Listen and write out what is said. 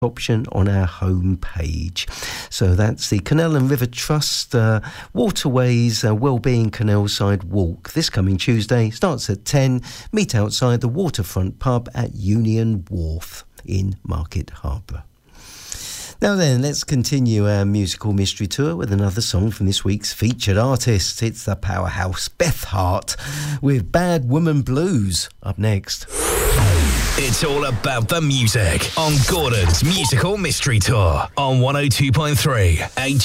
option on our home page. So that's the Canal and River Trust Waterways Wellbeing Canalside Walk. This coming Tuesday starts at 10. Meet outside the waterfront pub at Union Wharf in Market Harbour. Now then, let's continue our musical mystery tour with another song from this week's featured artist. It's the powerhouse Beth Hart with Bad Woman Blues up next. It's all about the music on Gordon's Musical Mystery Tour on 102.3